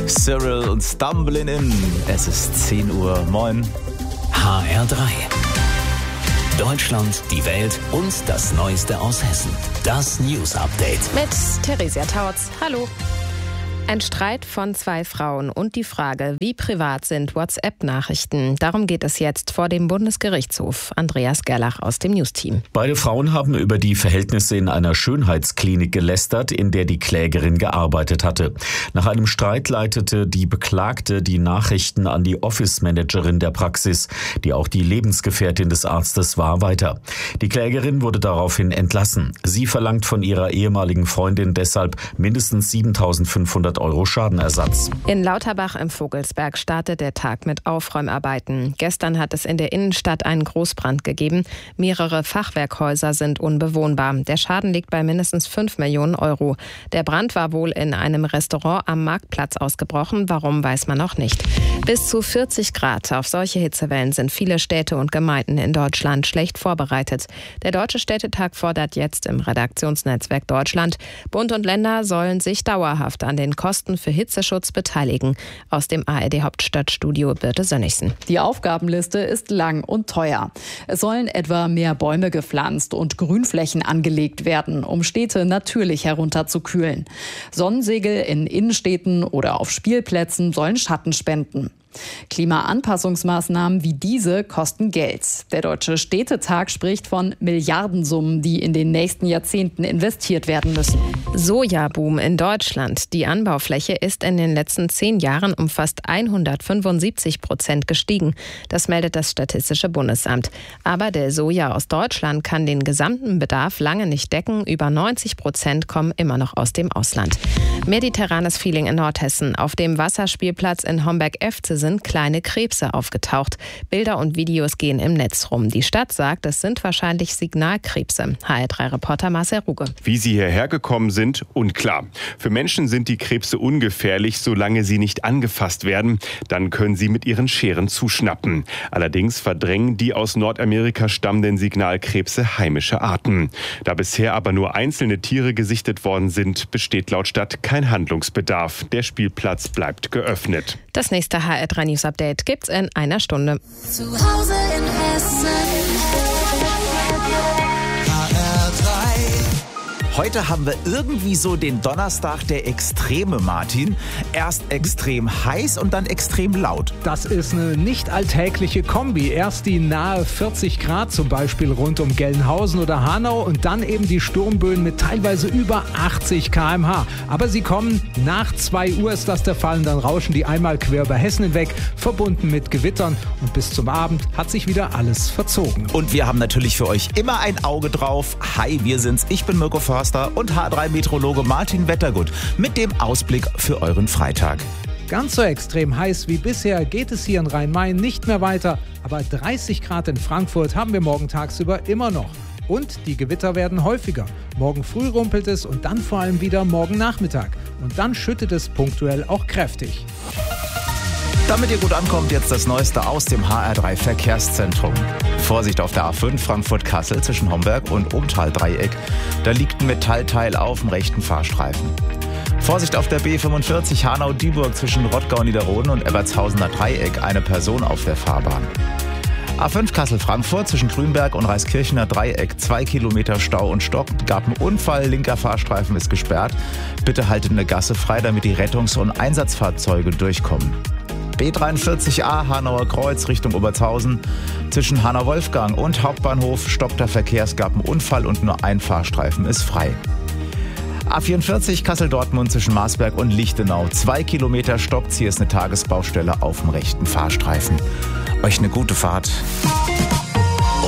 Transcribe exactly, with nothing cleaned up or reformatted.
Cyril und Stumbling In. Es ist zehn Uhr. Moin. H R drei. Deutschland, die Welt und das Neueste aus Hessen. Das News Update. Mit Theresia Tautz. Hallo. Ein Streit von zwei Frauen und die Frage, wie privat sind WhatsApp-Nachrichten? Darum geht es jetzt vor dem Bundesgerichtshof. Andreas Gerlach aus dem News-Team. Beide Frauen haben über die Verhältnisse in einer Schönheitsklinik gelästert, in der die Klägerin gearbeitet hatte. Nach einem Streit leitete die Beklagte die Nachrichten an die Office-Managerin der Praxis, die auch die Lebensgefährtin des Arztes war, weiter. Die Klägerin wurde daraufhin entlassen. Sie verlangt von ihrer ehemaligen Freundin deshalb mindestens siebentausendfünfhundert Euro Schadenersatz. In Lauterbach im Vogelsberg startet der Tag mit Aufräumarbeiten. Gestern hat es in der Innenstadt einen Großbrand gegeben. Mehrere Fachwerkhäuser sind unbewohnbar. Der Schaden liegt bei mindestens fünf Millionen Euro. Der Brand war wohl in einem Restaurant am Marktplatz ausgebrochen. Warum, weiß man noch nicht. Bis zu vierzig Grad. Auf solche Hitzewellen sind viele Städte und Gemeinden in Deutschland schlecht vorbereitet. Der Deutsche Städtetag fordert jetzt im Redaktionsnetzwerk Deutschland, Bund und Länder sollen sich dauerhaft an den Kosten für Hitzeschutz beteiligen. Aus dem A R D-Hauptstadtstudio Birte Sönnigsen. Die Aufgabenliste ist lang und teuer. Es sollen etwa mehr Bäume gepflanzt und Grünflächen angelegt werden, um Städte natürlich herunterzukühlen. Sonnensegel in Innenstädten oder auf Spielplätzen sollen Schatten spenden. Klimaanpassungsmaßnahmen wie diese kosten Geld. Der Deutsche Städtetag spricht von Milliardensummen, die in den nächsten Jahrzehnten investiert werden müssen. Sojaboom in Deutschland. Die Anbaufläche ist in den letzten zehn Jahren um fast hundertfünfundsiebzig Prozent gestiegen. Das meldet das Statistische Bundesamt. Aber der Soja aus Deutschland kann den gesamten Bedarf lange nicht decken. Über neunzig Prozent kommen immer noch aus dem Ausland. Mediterranes Feeling in Nordhessen. Auf dem Wasserspielplatz in Homberg-Efze sind kleine Krebse aufgetaucht. Bilder und Videos gehen im Netz rum. Die Stadt sagt, es sind wahrscheinlich Signalkrebse. H R drei-Reporter Marcel Ruge. Wie sie hierher gekommen sind, unklar. Für Menschen sind die Krebse ungefährlich, solange sie nicht angefasst werden. Dann können sie mit ihren Scheren zuschnappen. Allerdings verdrängen die aus Nordamerika stammenden Signalkrebse heimische Arten. Da bisher aber nur einzelne Tiere gesichtet worden sind, besteht laut Stadt kein Handlungsbedarf. Der Spielplatz bleibt geöffnet. Das nächste H R drei News Update gibt's in einer Stunde. Zu Hause in Hessen. H R drei. Heute haben wir irgendwie so den Donnerstag der Extreme, Martin. Erst extrem heiß und dann extrem laut. Das ist eine nicht alltägliche Kombi. Erst die nahe vierzig Grad, zum Beispiel rund um Gelnhausen oder Hanau, und dann eben die Sturmböen mit teilweise über achtzig Kilometer pro Stunde. Aber sie kommen, nach zwei Uhr ist das der Fall, und dann rauschen die einmal quer über Hessen hinweg, verbunden mit Gewittern. Und bis zum Abend hat sich wieder alles verzogen. Und wir haben natürlich für euch immer ein Auge drauf. Hi, wir sind's. Ich bin Mirko Förster und H R drei-Meteorologe Martin Wettergut mit dem Ausblick für euren Freitag. Ganz so extrem heiß wie bisher geht es hier in Rhein-Main nicht mehr weiter. Aber dreißig Grad in Frankfurt haben wir morgen tagsüber immer noch. Und die Gewitter werden häufiger. Morgen früh rumpelt es und dann vor allem wieder morgen Nachmittag. Und dann schüttet es punktuell auch kräftig. Damit ihr gut ankommt, jetzt das Neueste aus dem H R drei Verkehrszentrum. Vorsicht auf der A fünf Frankfurt-Kassel zwischen Homberg und Umtal-Dreieck. Da liegt ein Metallteil auf dem rechten Fahrstreifen. Vorsicht auf der B fünfundvierzig Hanau-Dieburg zwischen Rottgau-Niederroden und Ebertshausener Dreieck. Eine Person auf der Fahrbahn. A fünf Kassel-Frankfurt zwischen Grünberg und Reiskirchener Dreieck. Zwei Kilometer Stau und Stock. Gab einen Unfall, linker Fahrstreifen ist gesperrt. Bitte haltet eine Gasse frei, damit die Rettungs- und Einsatzfahrzeuge durchkommen. B dreiundvierzig A Hanauer Kreuz Richtung Obertshausen. Zwischen Hanau-Wolfgang und Hauptbahnhof stoppt der Verkehr. Es gab einen Unfall und nur ein Fahrstreifen ist frei. A vierundvierzig Kassel-Dortmund zwischen Marsberg und Lichtenau. Zwei Kilometer stoppt. Hier ist eine Tagesbaustelle auf dem rechten Fahrstreifen. Euch eine gute Fahrt.